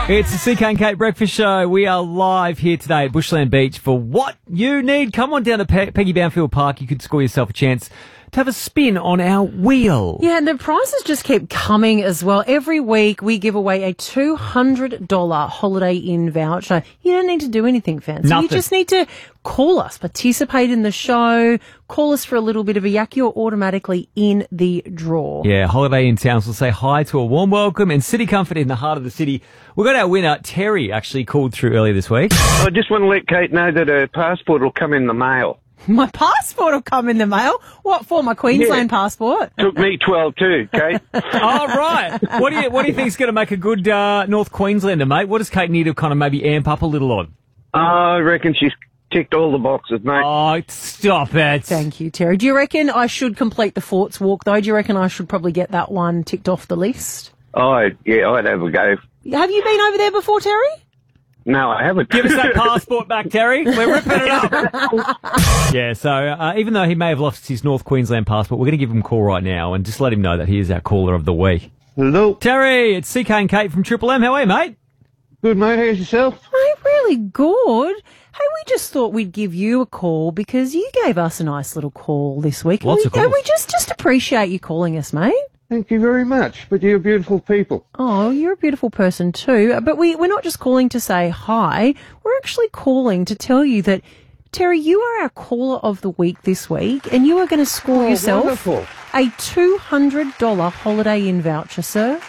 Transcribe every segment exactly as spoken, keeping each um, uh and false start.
It's the C K and Kate Breakfast Show. We are live here today at Bushland Beach for what you need. Come on down to Pe- Peggy Banfield Park. You could score yourself a chance to have a spin on our wheel. Yeah, and the prizes just keep coming as well. Every week we give away a two hundred dollars Holiday Inn voucher. You don't need to do anything fancy. Nothing. You just need to call us, participate in the show, call us for a little bit of a yak. You're automatically in the draw. Yeah, Holiday Inn Townsville say hi to a warm welcome and City Comfort in the heart of the city. We got our winner, Terry, actually called through earlier this week. I just want to let Kate know that her passport will come in the mail. My passport will come in the mail. What for? My Queensland Yeah. passport? Took me twelve too, Kate. Oh, right. What do you what do you think's going to make a good uh, North Queenslander, mate? What does Kate need to kind of maybe amp up a little on? I reckon she's ticked all the boxes, mate. Oh, stop it. Thank you, Terry. Do you reckon I should complete the Forts Walk, though? Do you reckon I should probably get that one ticked off the list? Oh, yeah, I'd have a go. Have you been over there before, Terry? No, I haven't. Give us that passport back, Terry. We're ripping it up. Yeah, so uh, even though he may have lost his North Queensland passport, we're going to give him a call right now and just let him know that he is our caller of the week. Hello. Terry, it's C K and Kate from Triple M. How are you, mate? Good, mate. How's yourself? Mate, really good. Hey, we just thought we'd give you a call because you gave us a nice little call this week. Lots we, of calls. And we just, just appreciate you calling us, mate. Thank you very much. But you're beautiful people. Oh, you're a beautiful person too. But we, we're not just calling to say hi. We're actually calling to tell you that, Terry, you are our caller of the week this week, and you are going to score Oh, yourself wonderful. a two hundred dollars Holiday Inn voucher, sir.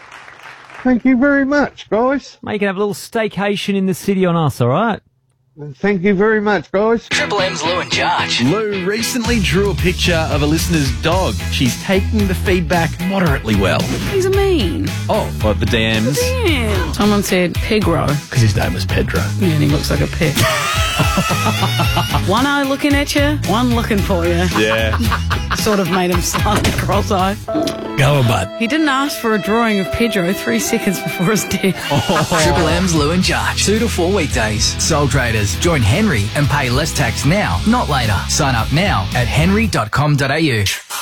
Thank you very much, guys. Mate, you can have a little staycation in the city on us, all right? Thank you very much, guys. Triple M's Lou and Jarge. Lou recently drew a picture of a listener's dog. She's taking the feedback moderately well. He's a mean. Oh, what, the D Ms? Yeah. Someone said Pegro. Because his name was Pedro. Yeah, and he looks like a pig. One eye looking at you, one looking for you. Yeah. Sort of made him slightly cross-eyed. Go on, bud. He didn't ask for a drawing of Pedro three seconds before his death. Triple M's Lou and Jarge. Two to four weekdays. Sole traders. Join Henry and pay less tax now, not later. Sign up now at henry dot com dot a u.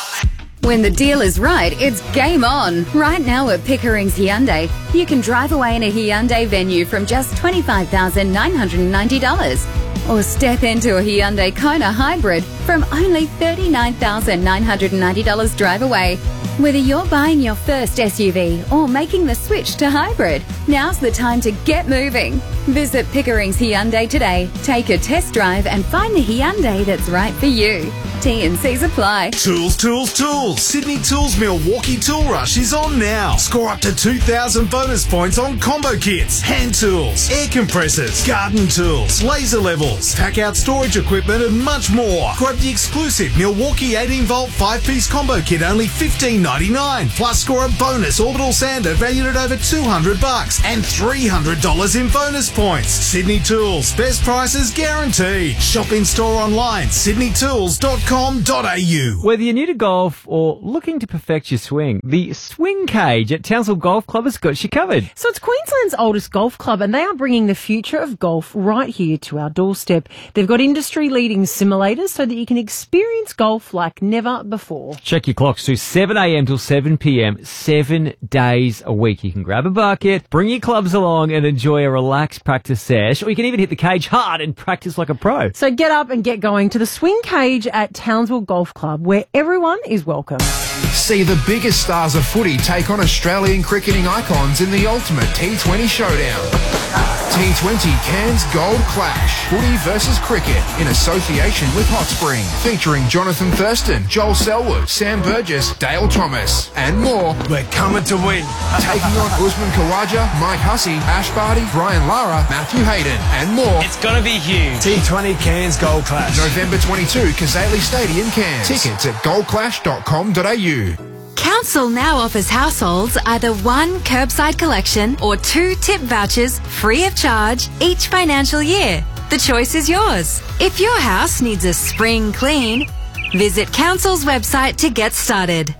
When the deal is right, it's game on. Right now at Pickering's Hyundai, you can drive away in a Hyundai Venue from just twenty-five thousand nine hundred ninety dollars. Or step into a Hyundai Kona Hybrid from only thirty-nine thousand nine hundred ninety dollars drive away. Whether you're buying your first S U V or making the switch to hybrid, now's the time to get moving. Visit Pickering's Hyundai today. Take a test drive and find the Hyundai that's right for you. T and C's apply. Tools, tools, tools. Sydney Tools Milwaukee Tool Rush is on now. Score up to two thousand bonus points on combo kits, hand tools, air compressors, garden tools, laser levels, pack out storage equipment and much more. Grab the exclusive Milwaukee eighteen volt five piece combo kit, only fifteen ninety-nine. Plus score a bonus orbital sander valued at over two hundred bucks and three hundred dollars in bonus points. Sydney Tools, best prices guaranteed. Shop in store online, sydney tools dot com dot a u. Whether you're new to golf or looking to perfect your swing, the Swing Cage at Townsville Golf Club has got you covered. So it's Queensland's oldest golf club, and they are bringing the future of golf right here to our doorstep. They've got industry-leading simulators so that you can experience golf like never before. Check your clocks to seven a m till seven p m, seven days a week. You can grab a bucket, bring your clubs along and enjoy a relaxed practice sesh, or you can even hit the cage hard and practice like a pro. So get up and get going to the Swing Cage at Townsville Golf Club, where everyone is welcome. See the biggest stars of footy take on Australian cricketing icons in the ultimate T twenty showdown. T twenty Cairns Gold Clash. Footy versus cricket in association with Hot Spring. Featuring Jonathan Thurston, Joel Selwood, Sam Burgess, Dale Thomas, and more. We're coming to win. Taking on Usman Khawaja, Mike Hussey, Ash Barty, Brian Lara, Matthew Hayden, and more. It's gonna be huge. T twenty Cairns Gold Clash. November twenty-second, Kazali Stadium, Cairns. Tickets at gold clash dot com dot a u. Council now offers households either one curbside collection or two tip vouchers free of charge each financial year. The choice is yours. If your house needs a spring clean, visit Council's website to get started.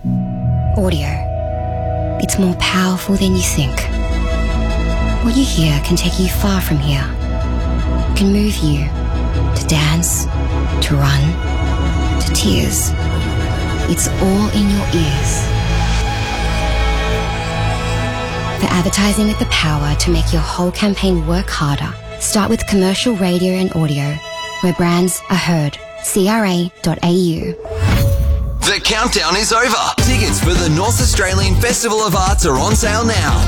Audio. It's more powerful than you think. What you hear can take you far from here. It can move you to dance, to run, to tears. It's all in your ears. For advertising with the power to make your whole campaign work harder, start with commercial radio and audio, where brands are heard. C R A dot A U. The countdown is over. Tickets for the North Australian Festival of Arts are on sale now.